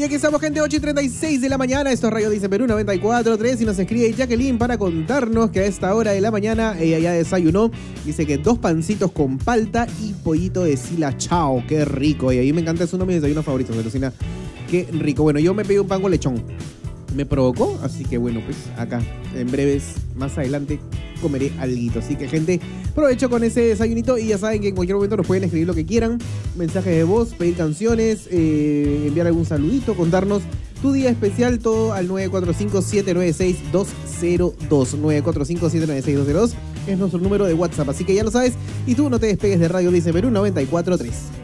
aquí estamos, gente, 8:36 de la mañana. Esto es Radio Dice Perú 94.3 y nos escribe Jacqueline para contarnos que a esta hora de la mañana ella ya desayunó. Dice que 2 pancitos con palta y pollito de silachao. Qué rico. Y ahí me encanta, es uno de mis desayunos favoritos, alucina. Qué rico. Bueno, yo me pedí un pan con lechón. Me provocó, así que bueno, pues acá en breves, más adelante, comeré alguito. Así que, gente, provecho con ese desayunito y ya saben que en cualquier momento nos pueden escribir lo que quieran, mensajes de voz, pedir canciones, enviar algún saludito, contarnos tu día especial, todo al 945-796-202. 945-796-202 es nuestro número de WhatsApp, así que ya lo sabes. Y tú no te despegues de Radio Dice Perú 94.3.